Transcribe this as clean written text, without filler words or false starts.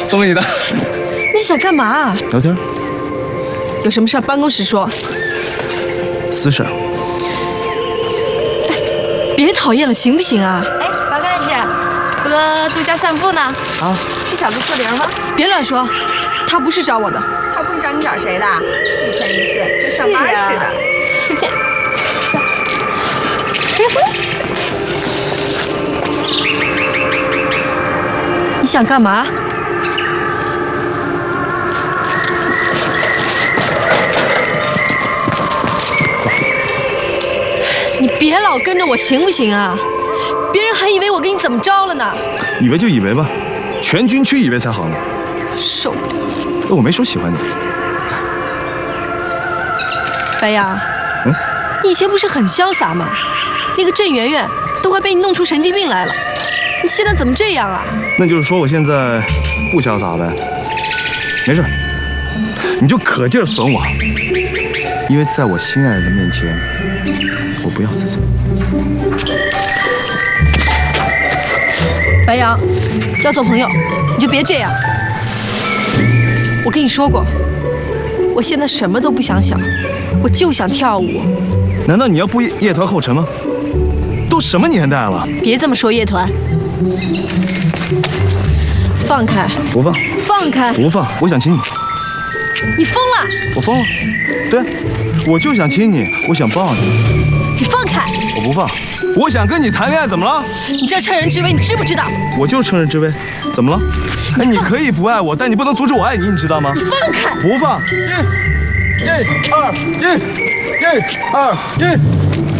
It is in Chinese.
送给你的。 你想干嘛？ 聊天。 有什么事办公室说。 私事。 别讨厌了，行不行啊？ 哎，王干事，哥度假散步呢。 啊？ 是小鹿破铃吗？ 别乱说，他不是找我的。 他不是找你找谁的？一天一次，跟上班似的。 你想干嘛？你别老跟着我行不行啊？别人还以为我给你怎么着了呢。 以为就以为吧，全军区以为才好呢。 受不了！ 我没说喜欢你。 白杨，你以前不是很潇洒吗？那个郑媛媛都快被你弄出神经病来了，你现在怎么这样啊？ 那就是说我现在不潇洒呗？没事，你就可劲儿损我，因为在我心爱的面前，我不要自尊。 白杨，要做朋友你就别这样。我跟你说过，我现在什么都不想想，我就想跳舞。 难道你要步叶团后尘吗？都什么年代了？ 别这么说，叶团。放开！ 不放！ 放开！ 不放！我想亲你。 你疯了！ 我疯了。对，我就想亲你，我想抱你。 你放开！ 我不放。我想跟你谈恋爱，怎么了？ 你这趁人之危，你知不知道？ 我就是趁人之危，怎么了？哎，你可以不爱我，但你不能阻止我爱你，你知道吗？ 你放开！ 不放！1、2、1、1、2、1。